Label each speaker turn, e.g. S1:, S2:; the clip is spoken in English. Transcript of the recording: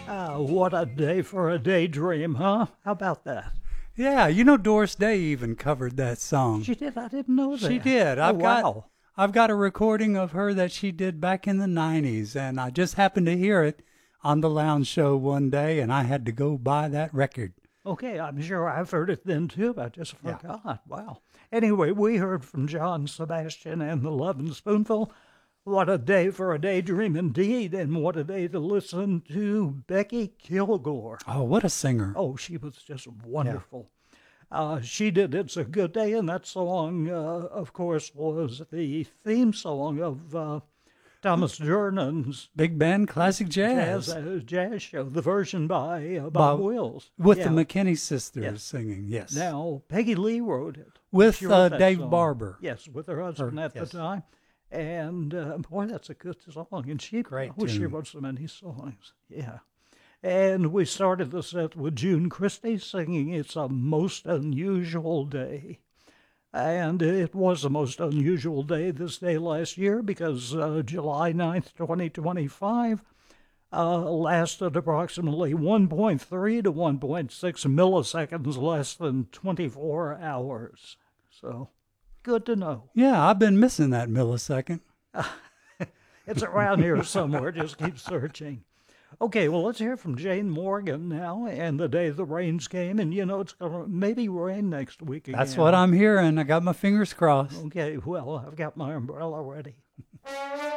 S1: What a day for a daydream, huh? How about that?
S2: Yeah, Doris Day even covered that song.
S1: She did? I didn't know that.
S2: She did.
S1: Oh, wow.
S2: I've got a recording of her that she did back in the 90s, and I just happened to hear it on the Lounge Show one day, and I had to go buy that record.
S1: Okay, I'm sure I've heard it then too, but I just
S2: Yeah.
S1: forgot. Wow. Anyway, we heard from John Sebastian and the Lovin' Spoonful. What a day for a daydream indeed, and what a day to listen to Becky Kilgore.
S2: Oh, what a singer.
S1: Oh, she was just wonderful. She did It's a Good Day, and that song, of course, was the theme song of Thomas Jernan's
S2: Big band classic jazz.
S1: jazz show, the version by Bob Wills.
S2: With
S1: Yeah.
S2: the McKinney sisters
S1: Yes.
S2: singing, yes.
S1: Now, Peggy Lee wrote it.
S2: With
S1: She wrote that
S2: Dave
S1: song.
S2: Barber.
S1: Yes, with her husband at
S2: yes.
S1: the time. And boy, that's a good song. And she
S2: Tune.
S1: wrote so many songs. Yeah. And we started the set with June Christie singing It's a Most Unusual Day. And it was a most unusual day this day last year because July 9th, 2025 lasted approximately 1.3 to 1.6 milliseconds less than 24 hours. So, good to know.
S2: Yeah, I've been missing that millisecond.
S1: It's around here somewhere. Just keep searching. Okay, well, let's hear from Jane Morgan now. And the day the rains came, and it's going to maybe rain next week again.
S2: That's what I'm hearing. I got my fingers crossed.
S1: Okay, well, I've got my umbrella ready.